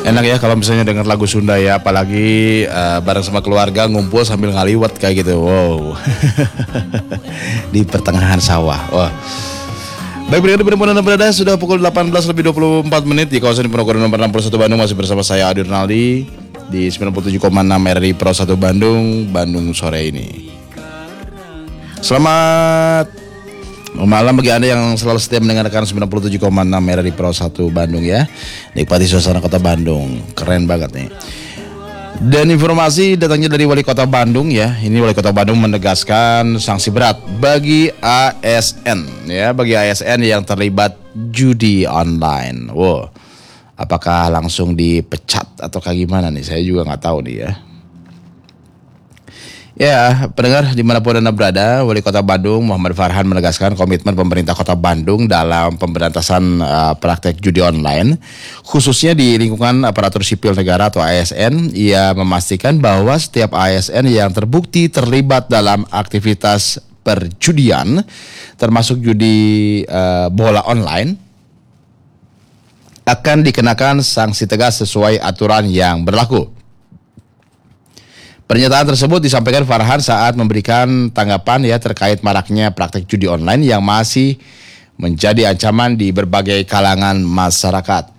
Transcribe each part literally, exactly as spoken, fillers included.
Enak ya kalau misalnya denger lagu Sunda ya, apalagi uh, bareng sama keluarga ngumpul sambil ngaliwat kayak gitu. Wow. Di pertengahan sawah. Wah. Baik, berada benar-benar berada sudah pukul delapan belas lebih dua puluh empat menit di kawasan Diponegoro nomor enam puluh satu Bandung, masih bersama saya Adi Ronaldi di sembilan puluh tujuh koma enam R R I Pro satu Bandung, Bandung sore ini. Selamat malam bagi Anda yang selalu setia mendengarkan sembilan puluh tujuh koma enam R R I Pro satu Bandung ya. Nikmati suasana kota Bandung, keren banget nih. Dan informasi datangnya dari Wali Kota Bandung ya. Ini Wali Kota Bandung menegaskan sanksi berat bagi A S N ya, bagi A S N yang terlibat judi online. Wow. Apakah langsung dipecat atau kayak gimana nih? Saya juga nggak tahu nih ya. Ya, pendengar dimanapun Anda berada, Wali Kota Bandung Muhammad Farhan menegaskan komitmen pemerintah Kota Bandung dalam pemberantasan uh, praktek judi online, khususnya di lingkungan aparatur sipil negara atau A S N. Ia memastikan bahwa setiap A S N yang terbukti terlibat dalam aktivitas perjudian, termasuk judi uh, bola online, akan dikenakan sanksi tegas sesuai aturan yang berlaku. Pernyataan tersebut disampaikan Farhan saat memberikan tanggapan ya terkait maraknya praktik judi online yang masih menjadi ancaman di berbagai kalangan masyarakat,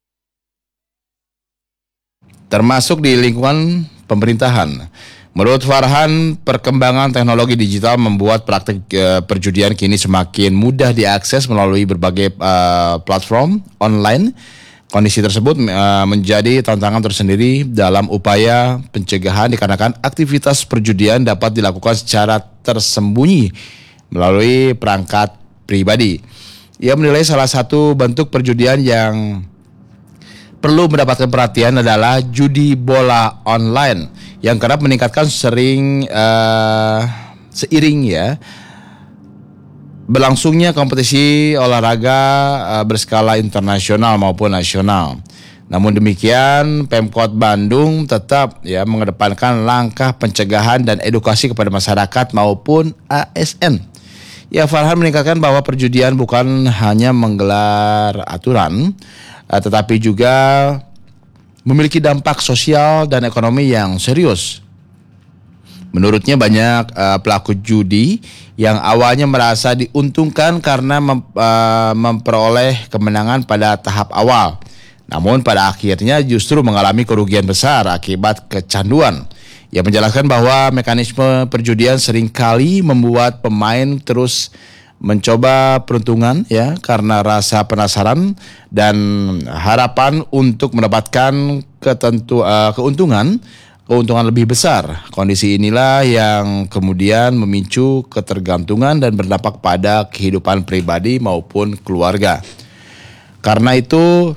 termasuk di lingkungan pemerintahan. Menurut Farhan, perkembangan teknologi digital membuat praktik uh, perjudian kini semakin mudah diakses melalui berbagai uh, platform online. Kondisi tersebut uh, menjadi tantangan tersendiri dalam upaya pencegahan dikarenakan aktivitas perjudian dapat dilakukan secara tersembunyi melalui perangkat pribadi. Ia menilai salah satu bentuk perjudian yang perlu mendapatkan perhatian adalah judi bola online yang kerap meningkatkan sering uh, seiring ya berlangsungnya kompetisi olahraga uh, berskala internasional maupun nasional. Namun demikian, Pemkot Bandung tetap ya mengedepankan langkah pencegahan dan edukasi kepada masyarakat maupun A S N. Ya, Farhan meningkatkan bahwa perjudian bukan hanya menggelar aturan, uh, tetapi juga memiliki dampak sosial dan ekonomi yang serius. Menurutnya banyak uh, pelaku judi yang awalnya merasa diuntungkan karena mem, uh, memperoleh kemenangan pada tahap awal. Namun pada akhirnya justru mengalami kerugian besar akibat kecanduan. Ia menjelaskan bahwa mekanisme perjudian seringkali membuat pemain terus mencoba peruntungan ya karena rasa penasaran dan harapan untuk mendapatkan ketentu, uh, keuntungan keuntungan lebih besar. Kondisi inilah yang kemudian memicu ketergantungan dan berdampak pada kehidupan pribadi maupun keluarga. Karena itu,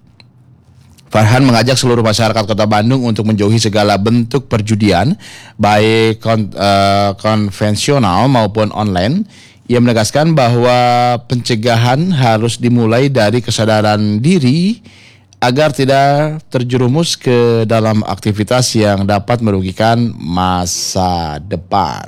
Farhan mengajak seluruh masyarakat Kota Bandung untuk menjauhi segala bentuk perjudian, baik kon, uh, konvensional maupun online. Ia menegaskan bahwa pencegahan harus dimulai dari kesadaran diri agar tidak terjerumus ke dalam aktivitas yang dapat merugikan masa depan.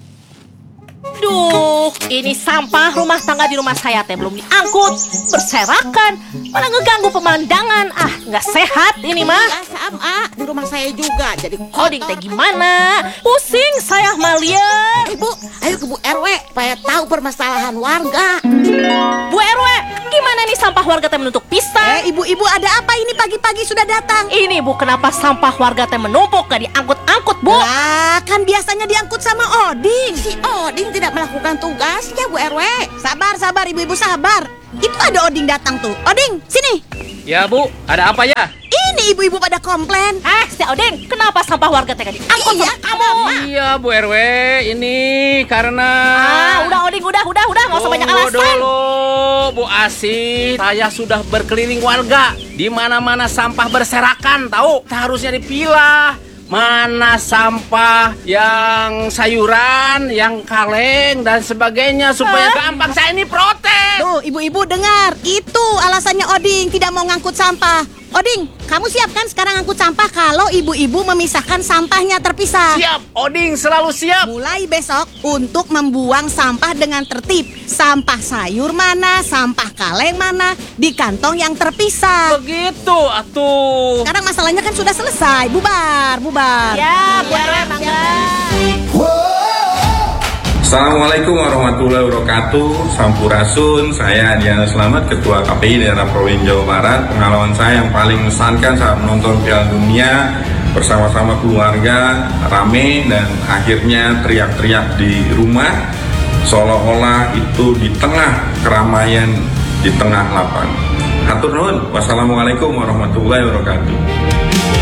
Duh, ini sampah rumah tangga di rumah saya teh belum diangkut, berserakan, malah ngeganggu pemandangan. Ah, nggak sehat ini mah. Ya sama, di rumah saya juga jadi Oding teh gimana? Pusing saya Malia. Ibu, ayo ke Bu R W supaya tahu permasalahan warga. Bu R W, gimana nih sampah warga teh menutup pisang? Eh, ibu-ibu ada apa ini pagi-pagi sudah datang? Ini Bu, kenapa sampah warga teh menumpuk gak diangkut-angkut Bu? Lah, kan biasanya diangkut sama Oding. Si Oding tidak melakukan tugasnya, Bu R W. Sabar, sabar, ibu-ibu sabar. Itu ada Oding datang tuh. Oding, sini. Ya Bu, ada apa ya? Ini ibu-ibu pada komplain. Eh, si Oding, kenapa sampah warga teh gak diangkut Iya, sama kamu? Iya Bu R W, ini karena... Ah, udah Oding, udah, udah, udah, nggak usah banyak Tunggu alasan. dulu Bu Asih, saya sudah berkeliling warga. Di mana-mana sampah berserakan, tahu? Harusnya dipilah. Mana sampah yang sayuran, yang kaleng dan sebagainya supaya Hah? gampang. Saya ini protes. Tuh, ibu-ibu dengar. Itu alasannya Oding tidak mau ngangkut sampah. Oding, kamu siap kan sekarang angkut sampah kalau ibu-ibu memisahkan sampahnya terpisah? Siap, Oding selalu siap. Mulai besok untuk membuang sampah dengan tertib. Sampah sayur mana, sampah kaleng mana, di kantong yang terpisah. Begitu atuh. Sekarang masalahnya kan sudah selesai. Bubar, bubar. Ya, Bu R W, mangga. Assalamualaikum warahmatullahi wabarakatuh. Sampurasun, saya Diana Slamet, Ketua K P I Daerah Provinsi Jawa Barat. Pengalaman saya yang paling mengesankan saat menonton Piala Dunia bersama-sama keluarga, rame dan akhirnya teriak-teriak di rumah seolah-olah itu di tengah keramaian, di tengah lapang. Hatur nuhun. Wassalamualaikum warahmatullahi wabarakatuh.